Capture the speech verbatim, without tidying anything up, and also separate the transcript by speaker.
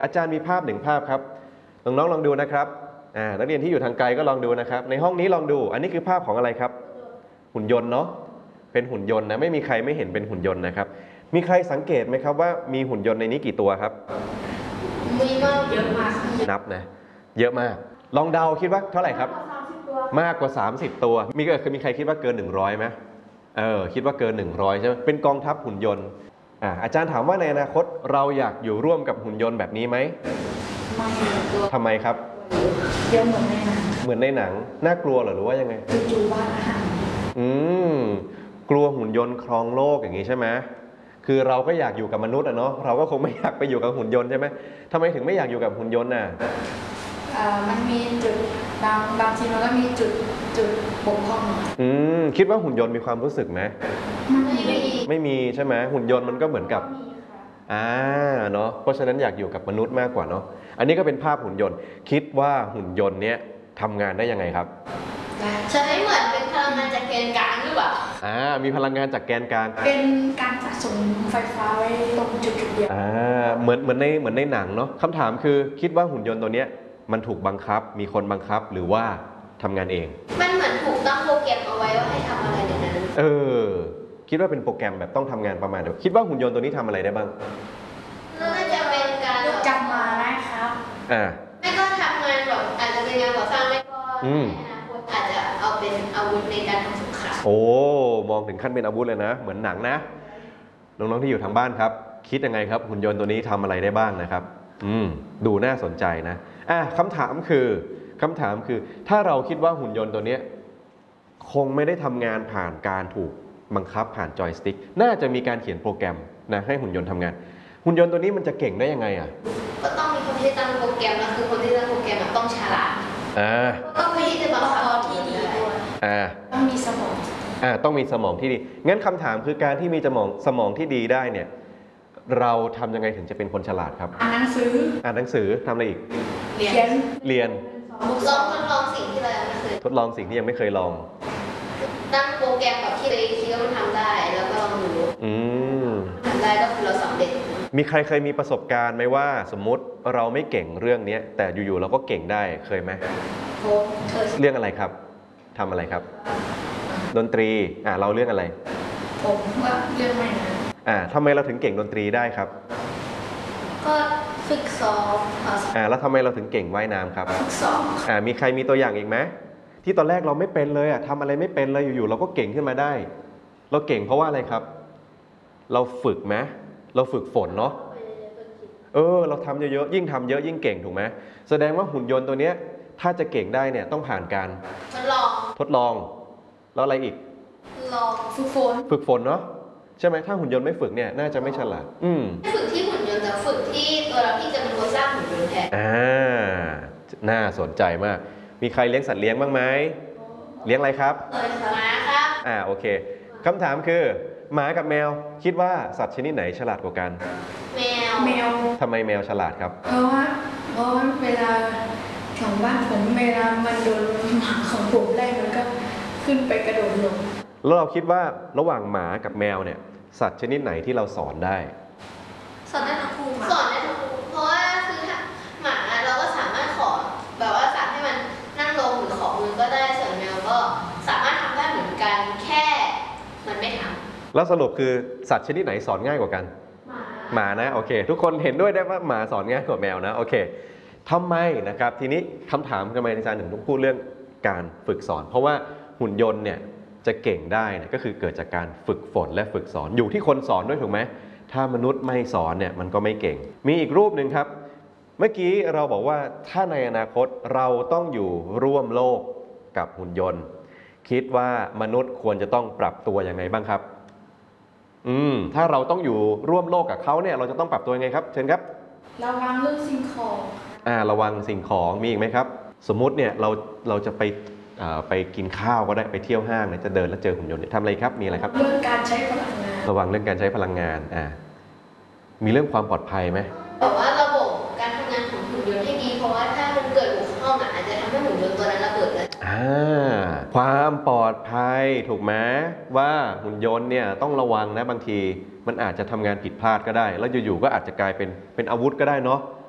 Speaker 1: อาจารย์มีภาพหนึ่งภาพครับน้องๆลองดูนะครับอ่านักเรียนที่อยู่ทางไกลก็ลองดูนะครับในห้องนี้ลองดูอันนี้คือภาพของอะไรครับหุ่นยนต์เนาะเป็นหุ่นยนต์นะไม่มีใครไม่เห็นเป็นหุ่นยนต์นะครับมีใครสังเกตไหมครับว่ามีหุ่นยนต์ในนี้กี่ตัวครับ
Speaker 2: มีมากเยอะมาก
Speaker 1: นับนะเยอะมากลองเดาคิดว่าเท่าไหร่ครับมากกว่าสามสิบตัวมีก็คือมีใครคิดว่าเกินหนึ่งร้อยไหมเออคิดว่าเกินหนึ่งร้อยใช่ไหมเป็นกองทัพหุ่นยนต์อ่าอาจารย์ถามว่าในอนาคตเราอยากอยู่ร่วมกับหุ่นยนต์แบบนี้ไหม
Speaker 2: ไม่
Speaker 1: ทำไมครับ
Speaker 2: เยอะเหมือนในหนัง
Speaker 1: เหมือนในหนังน่ากลัวหรือว่ายังไง
Speaker 2: จู่ๆบ้านอาหาร
Speaker 1: อืมกลัวหุ่นยนต์ครองโลกอย่างนี้ใช่ไหมคือเราก็อยากอยู่กับมนุษย์อะเนาะเราก็คงไม่อยากไปอยู่กับหุ่นยนต์ใช่ไหมทำไมถึงไม่อยากอยู่กับหุ่นยนต์น่ะ
Speaker 2: อ่ามันมีจุดบางบางทีมันก็มีจุดจุดบกพร่อง
Speaker 1: อืมคิดว่าหุ่นยนต์มีความรู้สึกไหม
Speaker 2: ไม่มี
Speaker 1: ไม่มีใช่ไหมหุ่นยนต์มันก็เหมือนกับอ่าเนาะเพราะฉะนั้นอยากอยู่กับมนุษย์มากกว่าเนาะอันนี้ก็เป็นภาพหุ่นยนต์คิดว่าหุ่นยนต์เนี้ยทำงานได้ยังไงครับ
Speaker 2: ใช้เหมือนเป็นพลังงานจากแกนกลางหรือเปล่า
Speaker 1: อ่ามีพลังงานจากแกนกลาง
Speaker 2: เป็นการสะสมไฟฟ้าไว้ตรงจุดจุดเดียว
Speaker 1: อ่าเหมือนเหมือนในเหมือนในหนังเนาะคำถามคือคิดว่าหุ่นยนต์ตัวเนี้ยมันถูกบังคับมีคนบังคับหรือว่าทำงานเอง
Speaker 2: มันเหมือนถูกตั้งโปรแกรมเอาไว้ว่าให้ทำอะไรในนั้น
Speaker 1: เออคิดว่าเป็นโปรแกรมแบบต้องทำงานประมาณเดียวคิดว่าหุ่นยนต์ตัวนี้ทำอะไรได้บ้าง
Speaker 2: น่าจะเป็นการจำมาได้ครับ
Speaker 1: อ่า
Speaker 2: ไม่ก็ทำงานแบบอาจจะเป็นงานก่อสร้างไม่ก็ในอนาคตอาจจะเอาเป็นอาวุธในการทำสงคราม
Speaker 1: โอ้มองถึงขั้นเป็นอาวุธเลยนะเหมือนหนังนะน้องๆที่อยู่ทางบ้านครับคิดยังไงครับหุ่นยนต์ตัวนี้ทำอะไรได้บ้างนะครับอืมดูน่าสนใจนะอ่ะคำถามคือคำถามคือถ้าเราคิดว่าหุ่นยนต์ตัวนี้คงไม่ได้ทำงานผ่านการถูกบังคับผ่านจอยสติ๊กน่าจะมีการเขียนโปรแกรมนะให้หุ่นยนต์ทำงานหุ่นยนต์ตัวนี้มันจะเก่งได้ยังไงอ่ะ
Speaker 2: ก็ต้องมีคนที่ตั้งโปรแกรมแล้วคือคนที่ตั้งโปรแกรมต้องฉลาด
Speaker 1: อ่า
Speaker 2: ต้องมีที่จะบังคับที่ดีด้วย
Speaker 1: อ่า
Speaker 2: ต้องมีสมอง
Speaker 1: อ่าต้องมีสมองที่ดีงั้นคำถามคือการที่มีสมองสมองที่ดีได้เนี่ยเราทำยังไงถึงจะเป็นคนฉลาดครับ
Speaker 2: อ่านหนังสือ
Speaker 1: อ่านหนังสือทำอะไรอีก
Speaker 2: เรียน
Speaker 1: เรียน
Speaker 2: ลองทดลองสิ่งที่เราไม่เคย
Speaker 1: ทดลองสิ่งที่ยังไม่เคยลอง
Speaker 2: ตั้งโปรแกรมแบบที่เราคิดว่ามันทำได้แล้วก็ลองดู
Speaker 1: อืม
Speaker 2: ทำได้ก็คือเราสำเร็จ
Speaker 1: มีใครเคยมีประสบการณ์ไหมว่าสมมุติเราไม่เก่งเรื่องนี้แต่อยู่ๆเราก็เก่งได้เคยไหม
Speaker 2: เคย
Speaker 1: เรื่องอะไรครับทำอะไรครับดนตรีอ่าเราเรื่องอะไร
Speaker 2: ผมว่าเรื่องไม่นะ
Speaker 1: อ่าทำไมเราถึงเก่งดนตรีได้ครับ
Speaker 2: ก็ฝึกซ้อม
Speaker 1: อ่าแล้วทำไมเราถึงเก่งว่ายน้ำครับ
Speaker 2: ฝึกซ้อม
Speaker 1: อ่ามีใครมีตัวอย่างอีกไหมที่ตอนแรกเราไม่เป็นเลยอ่ะทำอะไรไม่เป็นเลยอยู่ๆเราก็เก่งขึ้นมาได้เราเก่งเพราะว่าอะไรครับเราฝึกไหมเราฝึกฝนเนาะเออเราทำเยอะๆยิ่งทำเยอะยิ่งเก่งถูกไหมแสดงว่าหุ่นยนต์ตัวเนี้ยถ้าจะเก่งได้เนี่ยต้องผ่านการ
Speaker 2: ทดลอง
Speaker 1: ทดลองแล้วอะไรอีก
Speaker 2: ลองฝึกฝน
Speaker 1: ฝึกฝนเนาะใช่ไหมถ้าหุ่นยนต์ไม่ฝึกเนี่ยน่าจะไม่ฉลาดอืม
Speaker 2: ไม่ฝึกที่หุ่นยนต์แต่ฝึกที่ตัวเราที่จะเป็นคนสร้างหุ่นยนต์แทน
Speaker 1: อ่าน่าสนใจมากมีใครเลี้ยงสัตว์เลี้ยงบ้างไหมเลี้ยงอะไรครับ
Speaker 2: หมาครับ
Speaker 1: อ่าโอเคคำถามคือหมากับแมวคิดว่าสัตว์ชนิดไหนฉลาดกว่ากัน
Speaker 2: แมวแมว
Speaker 1: ทำไมแมวฉลาดครับ
Speaker 2: เพราะว่าเพราะว่าเวลาของบ้านผมเวลามันโดนหมาของผมไล่มันก็ขึ้นไปกระโดดลง
Speaker 1: แล้วเราคิดว่าระหว่างหมากับแมวเนี่ยสัตว์ชนิดไหนที่เราสอนได้
Speaker 2: สอนได้ทั้งคู่สอนได้ทั้งคู่เพราะว่าคือถ้าหมาเราก็สามารถขอแบบว่าสั่งให้มันนั่งลงหรือขอมือก็ได้ส่วนแมวก็สามารถทำได้เหมือนกันแค่มันไม่ทำ
Speaker 1: แล้วสรุปคือสัตว์ชนิดไหนสอนง่ายกว่ากัน
Speaker 2: หมา
Speaker 1: หมานะโอเคทุกคนเห็นด้วยได้ว่าหมาสอนง่ายกว่าแมวนะโอเคทำไมนะครับทีนี้คำถามทำไมอาจารย์ถึงต้องพูดเรื่องการฝึกสอนเพราะว่าหุ่นยนต์เนี่ยจะเก่งได้เนี่ยก็คือเกิดจากการฝึกฝนและฝึกสอนอยู่ที่คนสอนด้วยถูกไหมถ้ามนุษย์ไม่สอนเนี่ยมันก็ไม่เก่งมีอีกรูปหนึ่งครับเมื่อกี้เราบอกว่าถ้าในอนาคตเราต้องอยู่ร่วมโลกกับหุ่นยนต์คิดว่ามนุษย์ควรจะต้องปรับตัวยังไงบ้างครับอืมถ้าเราต้องอยู่ร่วมโลกกับเขาเนี่ยเราจะต้องปรับตัวยังไงครับเชิญครับ
Speaker 2: ระวังเรื่องสิ่งของ
Speaker 1: อ่าระวังสิ่งของมีอีกไหมครับสมมุติเนี่ยเราเราจะไปไปกินข้าวก็ได้ไปเที่ยวห้างเนี่ยจะเดินแล้วเจอหุ่นยนต์เนี่ยทำอะไรครับมีอะไรครับ
Speaker 2: เรื่องการใช้พลังงาน
Speaker 1: ระวังเรื่องการใช้พลังงานอ่ามีเรื่องความปลอดภัยไหม
Speaker 2: บอกว่าระบบการทำงานของหุ่นยนต์ให้ดีเพราะว่าถ้ามันเกิดบกพร่องอาจจะทำให้หุ่นยนต์ตัวนั้นระเบิดได้
Speaker 1: อ่าความปลอดภัยถูกไหมว่าหุ่นยนต์เนี่ยต้องระวังนะบางทีมันอาจจะทำงานผิดพลาดก็ได้แล้วอยู่ๆก็อาจจะกลายเป็นเป็นอาวุธก็ได้เนาะ